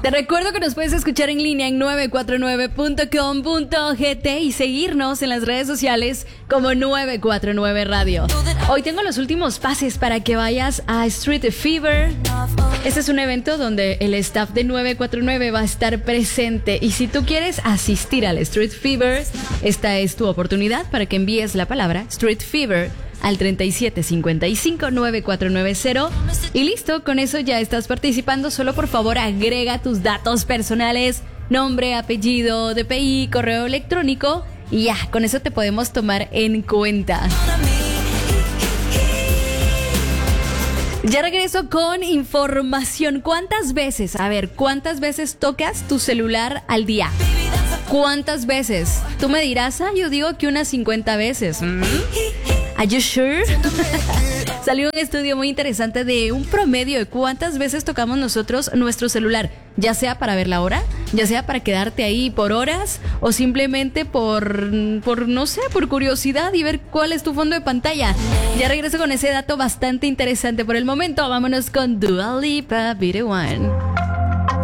Te recuerdo que nos puedes escuchar en línea en 949.com.gt y seguirnos en las redes sociales como 949 Radio. Hoy tengo los últimos pases para que vayas a Street Fever. Este es un evento donde el staff de 949 va a estar presente. Y si tú quieres asistir al Street Fever, esta es tu oportunidad para que envíes la palabra Street Fever al 3755-9490 y listo, con eso ya estás participando. Solo por favor agrega tus datos personales, nombre, apellido, DPI, correo electrónico y ya, con eso te podemos tomar en cuenta. Ya regreso con información. ¿Cuántas veces tocas tu celular al día? ¿Cuántas veces? Tú me dirás, yo digo que unas 50 veces. ¿Are you sure? Salió un estudio muy interesante de un promedio de cuántas veces tocamos nosotros nuestro celular, ya sea para ver la hora, ya sea para quedarte ahí por horas o simplemente por no sé, por curiosidad y ver cuál es tu fondo de pantalla. Ya regreso con ese dato bastante interesante. Por el momento, vámonos con Dua Lipa, Be The One.